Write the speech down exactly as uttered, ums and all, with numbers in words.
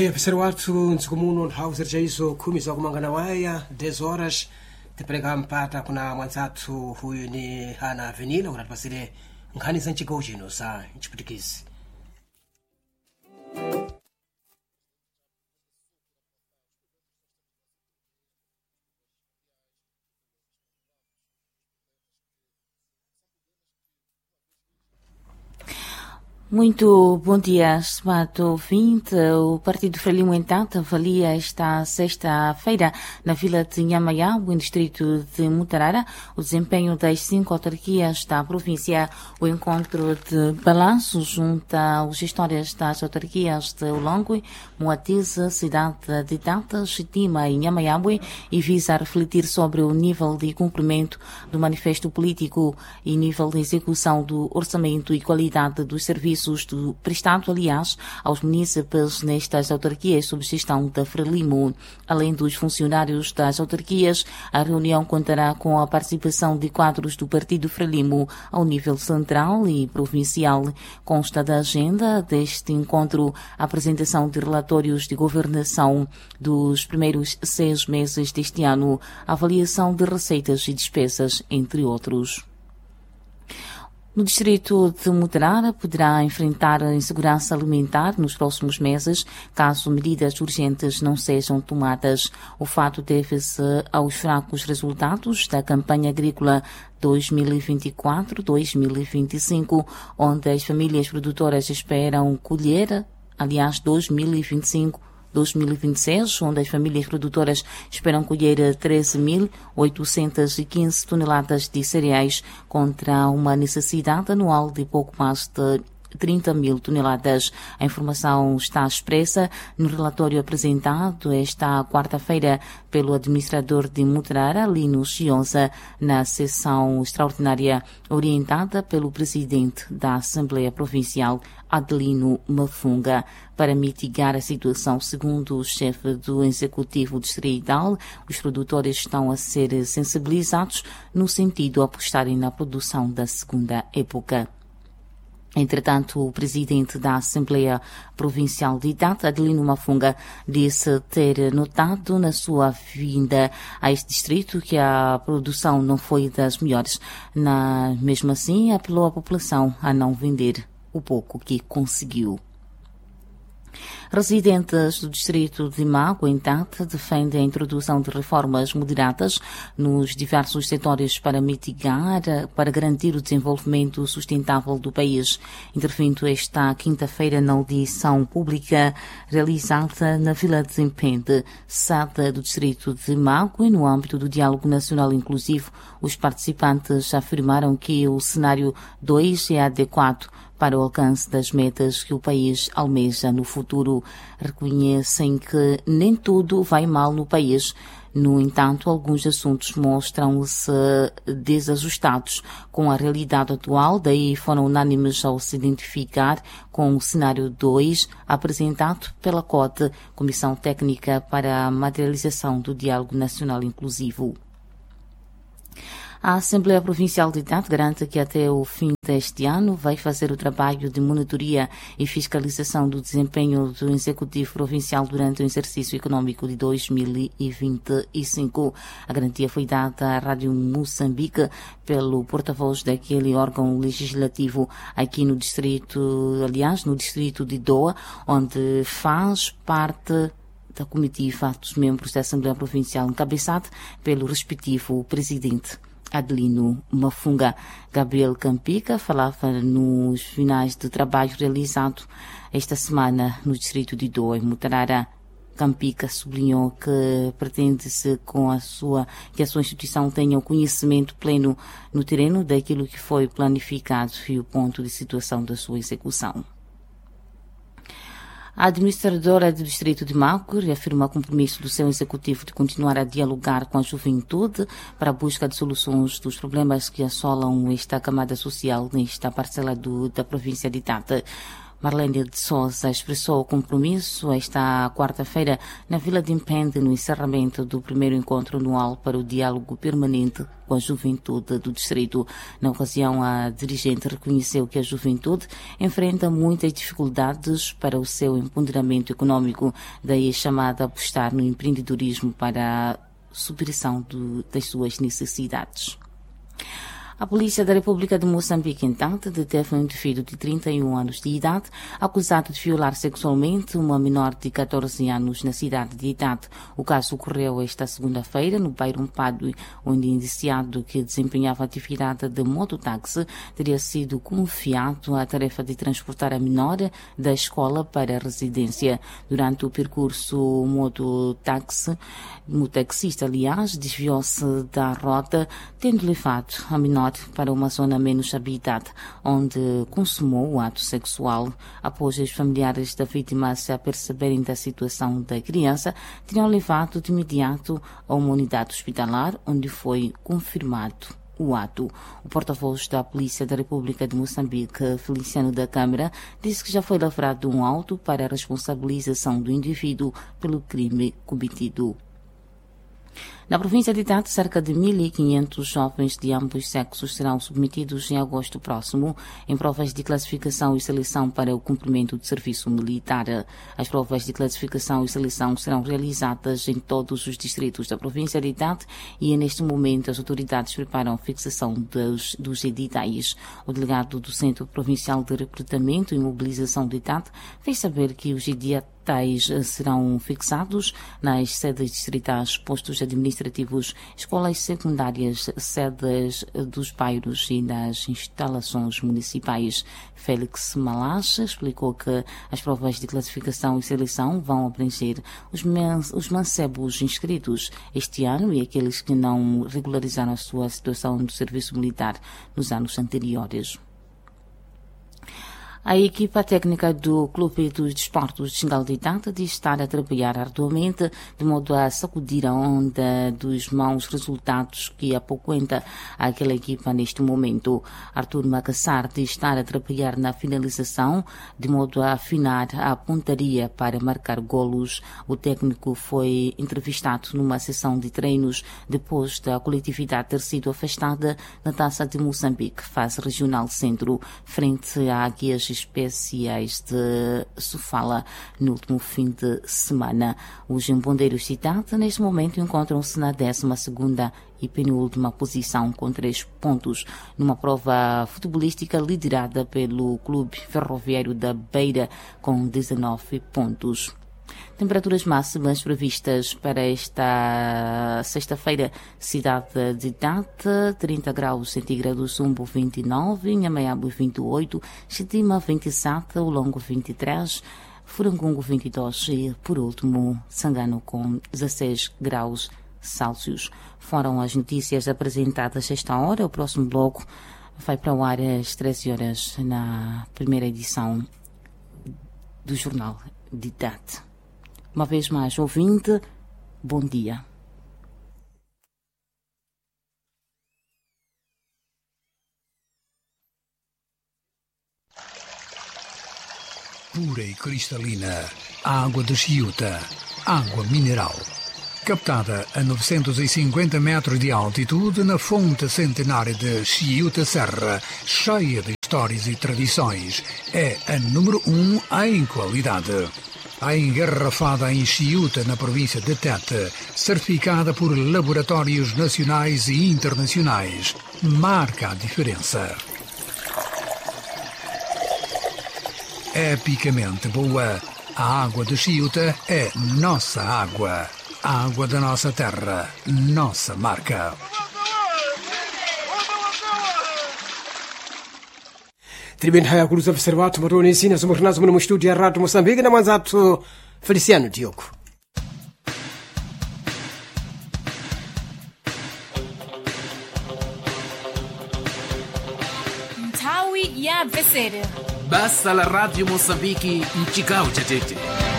E pessoal watu ntsikumu hauser jaiso kumi za kumangana waya dez horas tepeleka mpata kuna mwanzatu huyu ni Hana Vinila unatupasile nkhani za nchiko chino za nchiputikizi. Muito bom dia, estimado ouvinte. O Partido Frelimo, entanto, avalia esta sexta-feira na vila de Nhamaiabu, no distrito de Mutarara, o desempenho das cinco autarquias da província. O encontro de balanço junta os gestores das autarquias de Ulongwe, Moatize, Cidade de Tata, Chitima e Nhamaiabu e visa refletir sobre o nível de cumprimento do manifesto político e nível de execução do orçamento e qualidade dos serviços do prestado, aliás, aos munícipes nestas autarquias sob gestão da Frelimo. Além dos funcionários das autarquias, a reunião contará com a participação de quadros do Partido Frelimo ao nível central e provincial. Consta da agenda deste encontro a apresentação de relatórios de governação dos primeiros seis meses deste ano, avaliação de receitas e despesas, entre outros. No distrito de Mutarara poderá enfrentar a insegurança alimentar nos próximos meses, caso medidas urgentes não sejam tomadas. O fato deve-se aos fracos resultados da campanha agrícola dois mil e vinte e quatro dois mil e vinte e cinco, onde as famílias produtoras esperam colher, aliás, dois mil e vinte e cinco dois mil e vinte e seis, onde as famílias produtoras esperam colher treze mil oitocentas e quinze toneladas de cereais contra uma necessidade anual de pouco mais de trinta mil toneladas. A informação está expressa no relatório apresentado esta quarta-feira pelo administrador de Mutarara, Lino Chionza, na sessão extraordinária orientada pelo presidente da Assembleia Provincial, Adelino Mafunga. Para mitigar a situação, segundo o chefe do Executivo Distrital, os produtores estão a ser sensibilizados no sentido de apostarem na produção da segunda época. Entretanto, o presidente da Assembleia Provincial de Tata, Adelino Mafunga, disse ter notado na sua vinda a este distrito que a produção não foi das melhores. Na, mesmo assim, apelou à população a não vender o pouco que conseguiu. Residentes do distrito de Mago, em Tata, defendem a introdução de reformas moderadas nos diversos setores para mitigar, para garantir o desenvolvimento sustentável do país. Intervindo esta quinta-feira na audição pública realizada na Vila de Zempende, sede do distrito de Mago, e no âmbito do Diálogo Nacional Inclusivo, os participantes afirmaram que o cenário dois é adequado para o alcance das metas que o país almeja no futuro. Reconhecem que nem tudo vai mal no país. No entanto, alguns assuntos mostram-se desajustados com a realidade atual, daí foram unânimes ao se identificar com o cenário dois apresentado pela C O T, Comissão Técnica para a Materialização do Diálogo Nacional Inclusivo. A Assembleia Provincial de Tata garante que até o fim deste ano vai fazer o trabalho de monitoria e fiscalização do desempenho do Executivo Provincial durante o exercício econômico de dois mil e vinte e cinco. A garantia foi dada à Rádio Moçambique pelo porta-voz daquele órgão legislativo aqui no distrito, aliás, no distrito de Doa, onde faz parte da comitiva dos membros da Assembleia Provincial, encabeçada pelo respectivo presidente Adelino Mafunga. Gabriel Campica falava nos finais de trabalho realizado esta semana no distrito de Doa, em Mutarara. Campica sublinhou que pretende-se com a sua, que a sua instituição tenha o conhecimento pleno no terreno daquilo que foi planificado e o ponto de situação da sua execução. A administradora do distrito de Mago reafirma o compromisso do seu executivo de continuar a dialogar com a juventude para a busca de soluções dos problemas que assolam esta camada social nesta parcela do, da província de Tata. Marlene de Souza expressou o compromisso esta quarta-feira na Vila de Impende no encerramento do primeiro encontro anual para o diálogo permanente com a juventude do distrito. Na ocasião, a dirigente reconheceu que a juventude enfrenta muitas dificuldades para o seu empoderamento econômico, daí a chamada a apostar no empreendedorismo para a superação do, das suas necessidades. A Polícia da República de Moçambique, entanto, deteve um indivíduo de trinta e um anos de idade acusado de violar sexualmente uma menor de catorze anos na cidade de Idade. O caso ocorreu esta segunda-feira no bairro Padue, onde o indiciado que desempenhava atividade de mototáxi teria sido confiado a tarefa de transportar a menor da escola para a residência. Durante o percurso mototáxi, o taxista, aliás, desviou-se da rota, tendo levado a menor para uma zona menos habitada, onde consumou o ato sexual. Após os familiares da vítima se aperceberem da situação da criança, teriam levado de imediato a uma unidade hospitalar, onde foi confirmado o ato. O porta-voz da Polícia da República de Moçambique, Feliciano da Câmara, disse que já foi lavrado um auto para a responsabilização do indivíduo pelo crime cometido. Na província de Tete, cerca de mil e quinhentos jovens de ambos sexos serão submetidos em agosto próximo em provas de classificação e seleção para o cumprimento de serviço militar. As provas de classificação e seleção serão realizadas em todos os distritos da província de Tete e, neste momento, as autoridades preparam a fixação dos, dos editais. O delegado do Centro Provincial de Recrutamento e Mobilização de Tete fez saber que os editais serão fixados nas sedes distritais, postos administrativos, escolas secundárias, sedes dos bairros e nas instalações municipais. Félix Malache explicou que as provas de classificação e seleção vão abranger os, os mancebos inscritos este ano e aqueles que não regularizaram a sua situação do serviço militar nos anos anteriores. A equipa técnica do Clube dos Desportos de Xingal de Tete diz estar a trabalhar arduamente de modo a sacudir a onda dos maus resultados que apoquenta aquela equipa neste momento. Artur Macassar diz estar a trabalhar na finalização de modo a afinar a pontaria para marcar golos. O técnico foi entrevistado numa sessão de treinos depois da coletividade ter sido afastada na Taça de Moçambique, fase regional centro, frente a águias especiais de Sofala no último fim de semana. Os embondeiros de Tete neste momento encontram-se na décima segunda e penúltima posição com três pontos, numa prova futebolística liderada pelo Clube Ferroviário da Beira com dezenove pontos. Temperaturas máximas previstas para esta sexta-feira: cidade de Tete, trinta graus centígrados, Umbo vinte e nove, Inhameabo vinte e oito, Chitima vinte e sete, Ulongo vinte e três, Furangungo vinte e dois e, por último, Sangano com dezesseis graus Celsius. Foram as notícias apresentadas esta hora. O próximo bloco vai para o ar às treze horas na primeira edição do Jornal de Tete. Uma vez mais, ouvinte, bom dia. Pura e cristalina, a água de Chiuta, água mineral. Captada a novecentos e cinquenta metros de altitude na fonte centenária de Chiuta Serra, cheia de histórias e tradições, é a número um em qualidade. A engarrafada em Chiuta, na província de Tete, certificada por laboratórios nacionais e internacionais, marca a diferença. Epicamente boa, a água de Chiuta é nossa água. A água da nossa terra, nossa marca. Tribune haya kuluza observato maroni sina sumurnazo no estúdio ya Rádio Moçambique na manzato Feliciano Diogo. Mtawi ya Besere. Basta la Radio Moçambique nchikao cha tete.